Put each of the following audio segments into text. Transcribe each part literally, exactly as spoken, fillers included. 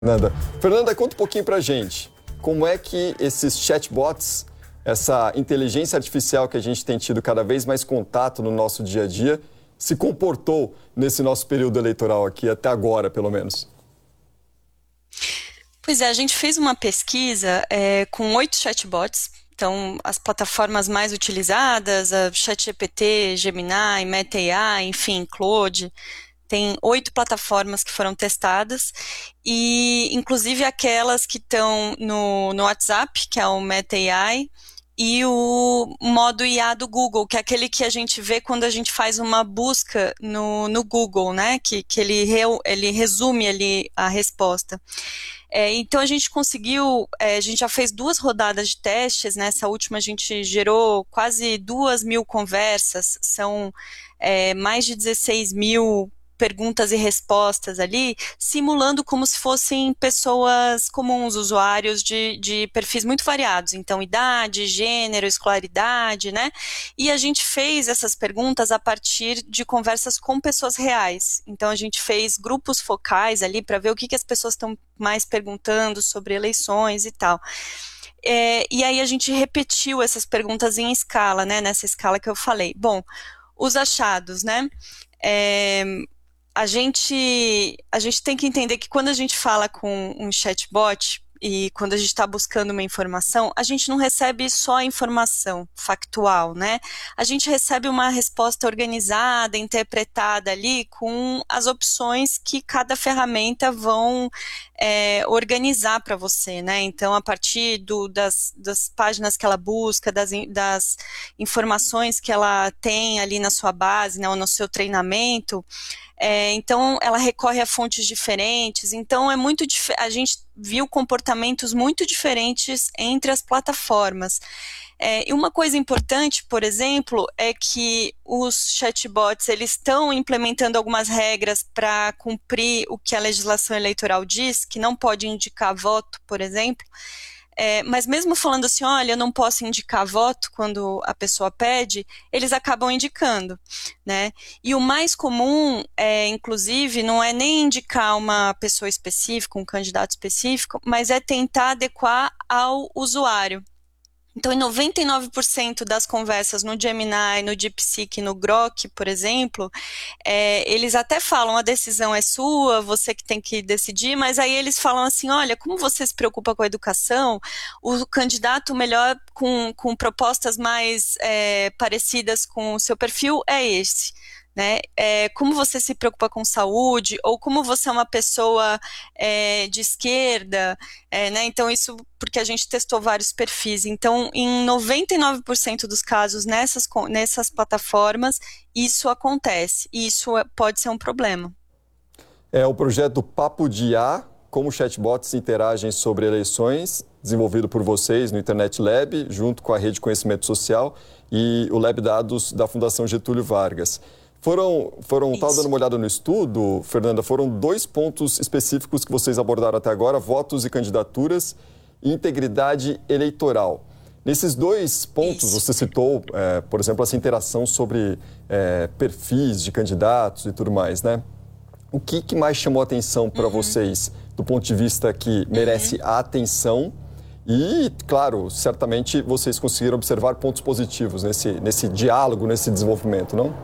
Fernanda, Fernanda, conta um pouquinho pra gente. Como é que esses chatbots, essa inteligência artificial que a gente tem tido cada vez mais contato no nosso dia a dia, se comportou nesse nosso período eleitoral aqui, até agora, pelo menos? Pois é, a gente fez uma pesquisa é, com oito chatbots. Então, as plataformas mais utilizadas, a ChatGPT, Gemini, Meta A I, enfim, Claude, tem oito plataformas que foram testadas, e inclusive aquelas que estão no, no WhatsApp, que é o Meta A I, e o modo I A do Google, que é aquele que a gente vê quando a gente faz uma busca no, no Google, né? Que, que ele, re, ele resume ali a resposta. É, então a gente conseguiu, é, a gente já fez duas rodadas de testes, nessa última a gente gerou quase duas mil conversas, são é, mais de dezesseis mil perguntas e respostas ali, simulando como se fossem pessoas comuns, usuários de, de perfis muito variados, então idade, gênero, escolaridade, né? E a gente fez essas perguntas a partir de conversas com pessoas reais. Então a gente fez grupos focais ali para ver o que, que as pessoas estão mais perguntando sobre eleições e tal. É, e aí a gente repetiu essas perguntas em escala, né? Nessa escala que eu falei. Bom, os achados, né? É, a gente, a gente tem que entender que quando a gente fala com um chatbot e quando a gente está buscando uma informação, a gente não recebe só a informação factual, né? A gente recebe uma resposta organizada, interpretada ali com as opções que cada ferramenta vão é, organizar para você, né? Então, a partir do, das, das páginas que ela busca, das, das informações que ela tem ali na sua base, né, ou no seu treinamento, é, então ela recorre a fontes diferentes, então é muito a gente viu comportamentos muito diferentes entre as plataformas. É, e uma coisa importante, por exemplo, é que os chatbots eles estão implementando algumas regras para cumprir o que a legislação eleitoral diz, que não pode indicar voto, por exemplo. É, mas mesmo falando assim, olha, eu não posso indicar voto quando a pessoa pede, eles acabam indicando, né? E o mais comum, é, inclusive, não é nem indicar uma pessoa específica, um candidato específico, mas é tentar adequar ao usuário. Então, em noventa e nove por cento das conversas no Gemini, no DeepSeek, no Grok, por exemplo, é, eles até falam, a decisão é sua, você que tem que decidir, mas aí eles falam assim, olha, como você se preocupa com a educação, o candidato melhor com, com propostas mais é, parecidas com o seu perfil é esse. Né? É, como você se preocupa com saúde, ou como você é uma pessoa é, de esquerda, é, né? Então isso porque a gente testou vários perfis. Então, em noventa e nove por cento dos casos nessas, nessas plataformas, isso acontece, e isso pode ser um problema. É o projeto Papo de I A, como chatbots interagem sobre eleições, desenvolvido por vocês no Internet Lab, junto com a Rede Conhecimento Social e o Lab Dados da Fundação Getúlio Vargas. Foram, foram estava dando uma olhada no estudo, Fernanda, foram dois pontos específicos que vocês abordaram até agora, votos e candidaturas e integridade eleitoral. Nesses dois pontos, Isso. você citou, é, por exemplo, essa interação sobre é, perfis de candidatos e tudo mais, né? O que, que mais chamou a atenção para Uhum. vocês, do ponto de vista que merece Uhum. a atenção? E, claro, certamente vocês conseguiram observar pontos positivos nesse, nesse diálogo, nesse desenvolvimento, não?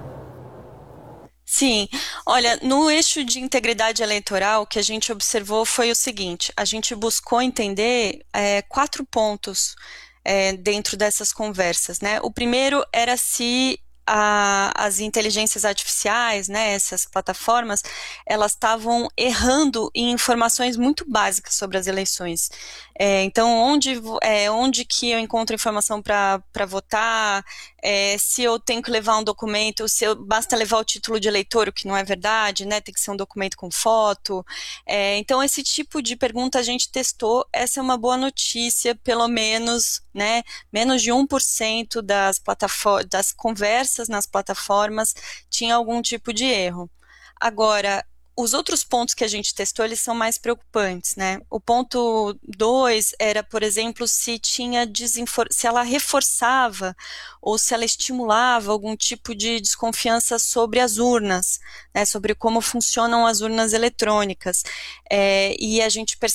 Sim, olha, no eixo de integridade eleitoral, o que a gente observou foi o seguinte: a gente buscou entender é, quatro pontos é, dentro dessas conversas, né? O primeiro era se a, as inteligências artificiais, né, essas plataformas, elas estavam errando em informações muito básicas sobre as eleições. É, então, onde, é, onde que eu encontro informação para votar? É, se eu tenho que levar um documento, se eu, basta levar o título de eleitor, o que não é verdade, né? Tem que ser um documento com foto. É, então, esse tipo de pergunta a gente testou. Essa é uma boa notícia, pelo menos, né? Menos de um por cento das, das conversas nas plataformas tinha algum tipo de erro. Agora, os outros pontos que a gente testou, eles são mais preocupantes, né? O ponto dois era, por exemplo, se tinha desinfor... se ela reforçava ou se ela estimulava algum tipo de desconfiança sobre as urnas, né? Sobre como funcionam as urnas eletrônicas. É, e a gente